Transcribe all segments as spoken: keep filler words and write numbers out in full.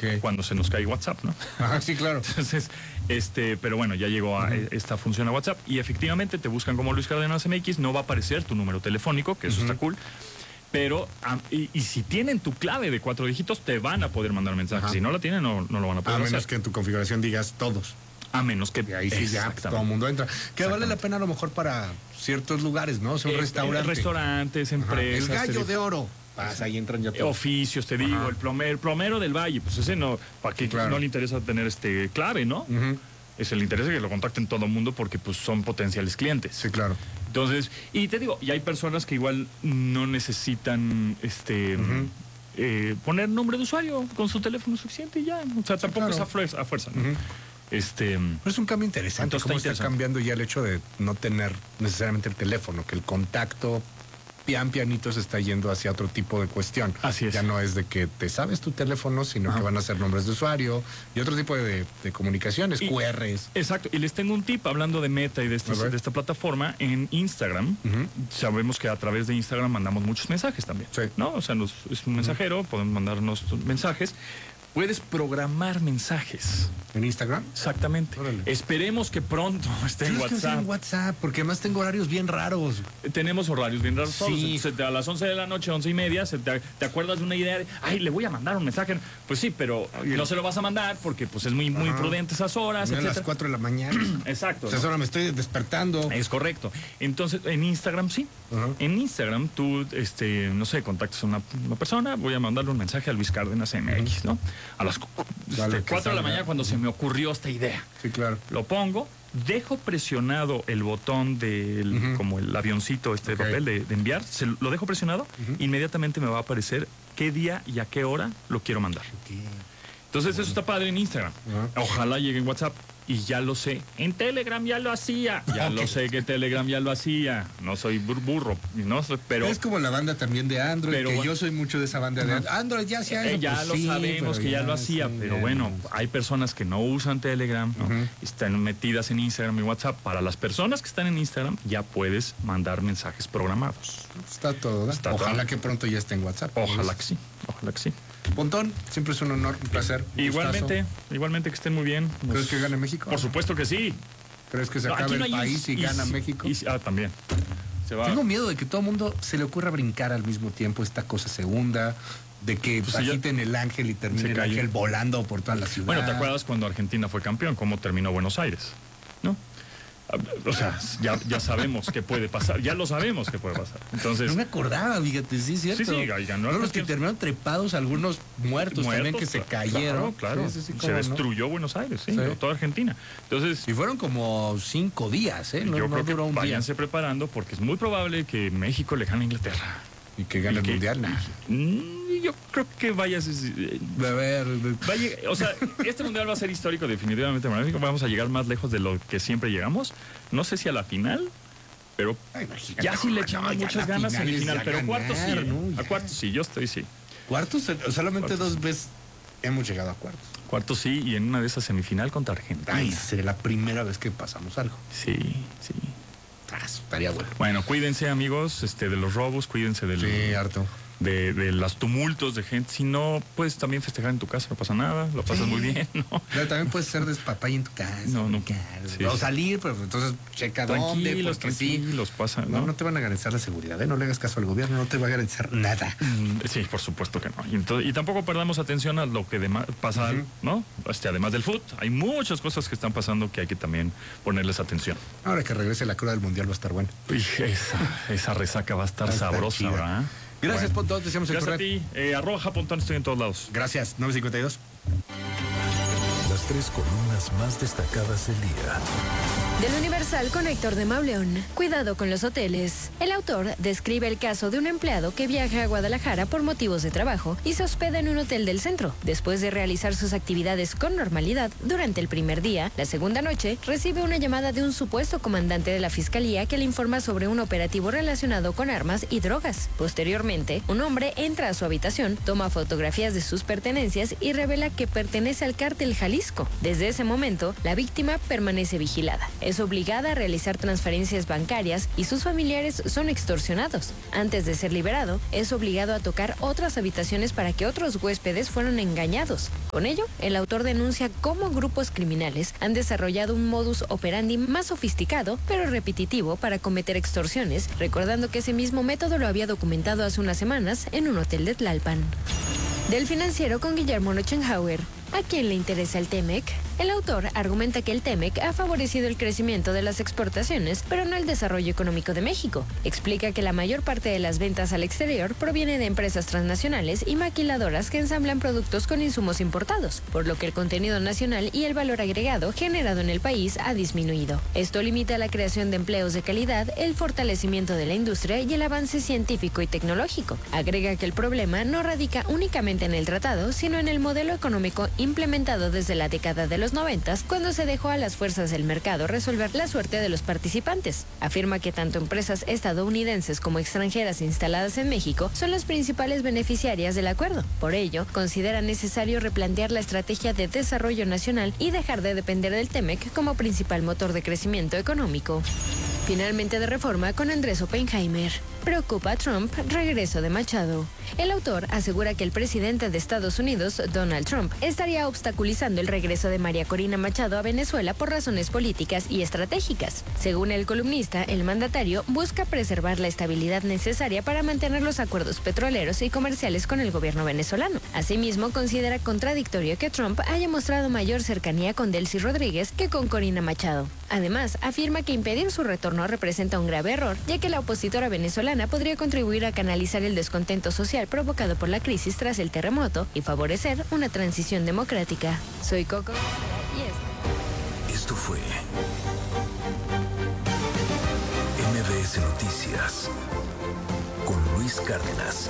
Okay. Cuando se nos cae WhatsApp, ¿no? Ajá, sí, claro. Entonces, este, pero bueno, ya llegó a uh-huh. esta función a WhatsApp y efectivamente te buscan como Luis Cárdenas M X, no va a aparecer tu número telefónico, que eso uh-huh. está cool. Pero, y, y si tienen tu clave de cuatro dígitos, te van a poder mandar mensajes. Ajá. Si no la tienen, no, no lo van a poder hacer. A menos hacer. que en tu configuración digas todos. A menos que... Y ahí sí ya todo el mundo entra. Que vale la pena a lo mejor para ciertos lugares, ¿no? O sea, un eh, restaurante. Restaurantes, empresas. Ajá. El gallo de oro. Pasa, ahí entran ya todos. Oficios, te digo, el plomero, el plomero del Valle. Pues ese no, para que claro. no le interesa tener este clave, ¿no? Uh-huh. Es el interés de que lo contacten todo el mundo porque pues son potenciales clientes. Sí, claro. Entonces, y te digo, y hay personas que igual no necesitan este uh-huh. eh, poner nombre de usuario con su teléfono suficiente y ya. O sea, tampoco sí, claro. es a fuerza, a fuerza ¿no? Uh-huh. Este, Pero es un cambio interesante. Entonces ¿Cómo está está cambiando ya el hecho de no tener necesariamente el teléfono? Que el contacto pian pianito se está yendo hacia otro tipo de cuestión. Así es. Ya no es de que te sabes tu teléfono, sino Ajá. que van a ser nombres de usuario y otro tipo de, de comunicaciones, y, cu erres. Exacto. Y les tengo un tip hablando de Meta y de, este, de esta plataforma. En Instagram, uh-huh. sabemos que a través de Instagram mandamos muchos mensajes también. Sí. ¿No? O sea, nos, es un mensajero, uh-huh. podemos mandarnos mensajes. Puedes programar mensajes. ¿En Instagram? Exactamente. Órale. Esperemos que pronto esté en WhatsApp. Que en WhatsApp, porque además tengo horarios bien raros. Tenemos horarios bien raros. Sí. Todos. A las once de la noche, once y media, se te, te acuerdas de una idea de, ay, le voy a mandar un mensaje. Pues sí, pero Oye. no se lo vas a mandar porque pues es muy, muy prudente esas horas. A las cuatro de la mañana. Exacto. O sea, ¿no? Ahora me estoy despertando. Es correcto. Entonces, en Instagram sí. Uh-huh. En Instagram tú, este, no sé, contactas a una, una persona, voy a mandarle un mensaje a Luis Cárdenas M X, ¿no? A las este, cuatro de la mañana cuando se me ocurrió esta idea. Sí, claro. Lo pongo, dejo presionado el botón del, uh-huh. como el avioncito este okay. de papel de, de enviar, se, lo dejo presionado, uh-huh. inmediatamente me va a aparecer qué día y a qué hora lo quiero mandar. Okay. Entonces bueno. eso está padre en Instagram. Uh-huh. Ojalá llegue en WhatsApp. Y ya lo sé. En Telegram ya lo hacía. Ya okay. lo sé que Telegram ya lo hacía. No soy burro, no soy, pero... Es como la banda también de Android, pero, que bueno, yo soy mucho de esa banda de Android. Android ya hacía eh, eso. Ya pues lo sí, sabemos que ya, ya lo hacía, sí, pero bueno, hay personas que no usan Telegram, ¿no? Uh-huh. Están metidas en Instagram y WhatsApp. Para las personas que están en Instagram, ya puedes mandar mensajes programados. Está todo, ¿no? Está Ojalá todo. que pronto ya esté en WhatsApp. Ojalá que sí, ojalá que sí. Pontón, siempre es un honor, un placer. Un igualmente, gustazo. igualmente que estén muy bien. Nos... ¿Crees que gane México? Por supuesto que sí. ¿Crees que se no, acabe no el país y, y gana y, México? Y, ah, también. Se va. Tengo miedo de que todo el mundo se le ocurra brincar al mismo tiempo, esta cosa se hunda, de que pues agiten ya... el ángel y termine el ángel volando por toda la ciudad. Bueno, ¿te acuerdas cuando Argentina fue campeón? ¿Cómo terminó Buenos Aires? ¿No? O sea, ya, ya sabemos qué puede pasar, ya lo sabemos qué puede pasar. Entonces, no me acordaba, fíjate, sí, cierto. Sí, sí, ganó. No, los que terminaron trepados, algunos muertos, muertos también que se cayeron. Claro, claro. Sí, sí, sí, se destruyó no? Buenos Aires, sí, sí. toda Argentina. Entonces, y fueron como cinco días, ¿eh? No, yo no creo duró que un váyanse día. preparando porque es muy probable que México le gane a Inglaterra. Y que gane y el que, mundial. Nah. Yo creo que vayas. A ver. Vaya, o sea, este mundial va a ser histórico, definitivamente para México. Vamos a llegar más lejos de lo que siempre llegamos. No sé si a la final, pero Ay, ya sí le echamos no, muchas ganas en la final. Pero cuartos sí. ¿no? A cuartos sí, yo estoy sí. Cuartos, solamente cuartos. dos veces hemos llegado a cuartos. Cuartos sí, y en una de esas semifinal contra Argentina. Ay, sería la primera vez que pasamos algo. Sí, sí. Ah, estaría bueno. Bueno, cuídense, amigos, este, de los robos, cuídense del. Sí, harto. De, de los tumultos de gente. Si no, puedes también festejar en tu casa, no pasa nada, lo pasas sí. muy bien, ¿no? Pero también puedes ser despapay en tu casa. No, no. Sí, o salir, pero entonces checa dónde, porque tranquilos, sí. pasa, ¿no? ¿no? No te van a garantizar la seguridad, ¿eh? No le hagas caso al gobierno, no te va a garantizar nada. Sí, por supuesto que no. Y, entonces, y tampoco perdamos atención a lo que pasa, uh-huh. ¿no? Este, además del fútbol, hay muchas cosas que están pasando que hay que también ponerles atención. Ahora que regrese la cura del mundial va a estar bueno. Uy, esa, esa resaca va a estar va sabrosa, a ¿verdad? Gracias, bueno. Pontón, deseamos el Gracias correr. a ti. Eh, arroba Japontón, estoy en todos lados. Gracias. nueve cincuenta y dos. Las tres columnas más destacadas del día. Del Universal con Héctor de Mauleón. Cuidado con los hoteles. El autor describe el caso de un empleado que viaja a Guadalajara por motivos de trabajo y se hospeda en un hotel del centro. Después de realizar sus actividades con normalidad durante el primer día, la segunda noche recibe una llamada de un supuesto comandante de la fiscalía que le informa sobre un operativo relacionado con armas y drogas. Posteriormente, un hombre entra a su habitación, toma fotografías de sus pertenencias y revela que pertenece al cártel Jalisco. Desde ese momento, la víctima permanece vigilada. es obligada a realizar transferencias bancarias y sus familiares son extorsionados. Antes de ser liberado, es obligado a tocar otras habitaciones para que otros huéspedes fueran engañados. Con ello, el autor denuncia cómo grupos criminales han desarrollado un modus operandi más sofisticado, pero repetitivo para cometer extorsiones, recordando que ese mismo método lo había documentado hace unas semanas en un hotel de Tlalpan. Del Financiero con Guillermo Nochenhauer. ¿A quién le interesa el T-MEC? El autor argumenta que el T-MEC ha favorecido el crecimiento de las exportaciones, pero no el desarrollo económico de México. Explica que la mayor parte de las ventas al exterior proviene de empresas transnacionales y maquiladoras que ensamblan productos con insumos importados, por lo que el contenido nacional y el valor agregado generado en el país ha disminuido. Esto limita la creación de empleos de calidad, el fortalecimiento de la industria y el avance científico y tecnológico. Agrega que el problema no radica únicamente en el tratado, sino en el modelo económico implementado desde la década de los noventas, cuando se dejó a las fuerzas del mercado resolver la suerte de los participantes. Afirma que tanto empresas estadounidenses como extranjeras instaladas en México son las principales beneficiarias del acuerdo. Por ello, considera necesario replantear la estrategia de desarrollo nacional y dejar de depender del T-MEC como principal motor de crecimiento económico. Finalmente de Reforma con Andrés Oppenheimer. Preocupa a Trump regreso de Machado. El autor asegura que el presidente de Estados Unidos, Donald Trump, estaría obstaculizando el regreso de María Corina Machado a Venezuela por razones políticas y estratégicas. Según el columnista, el mandatario busca preservar la estabilidad necesaria para mantener los acuerdos petroleros y comerciales con el gobierno venezolano. Asimismo, considera contradictorio que Trump haya mostrado mayor cercanía con Delcy Rodríguez que con Corina Machado. Además, afirma que impedir su retorno representa un grave error, ya que la opositora venezolana podría contribuir a canalizar el descontento social provocado por la crisis tras el terremoto y favorecer una transición democrática. Soy Coco y esto. Esto fue M B S Noticias con Luis Cárdenas.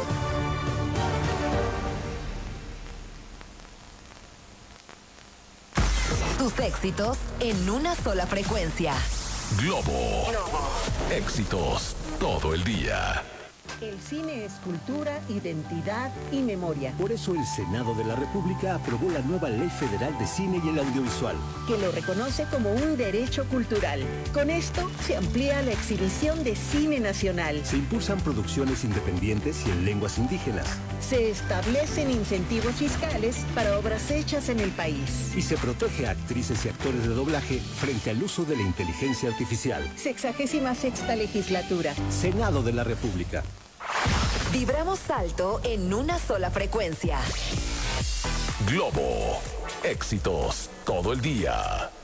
Tus éxitos en una sola frecuencia. Globo. Éxitos todo el día. El cine es cultura, identidad y memoria. Por eso el Senado de la República aprobó la nueva Ley Federal de Cine y el Audiovisual, que lo reconoce como un derecho cultural. Con esto se amplía la exhibición de cine nacional. Se impulsan producciones independientes y en lenguas indígenas. Se establecen incentivos fiscales para obras hechas en el país. Y se protege a actrices y actores de doblaje frente al uso de la inteligencia artificial. Sexagésima sexta legislatura. Senado de la República. Vibramos alto en una sola frecuencia. Globo. Éxitos todo el día.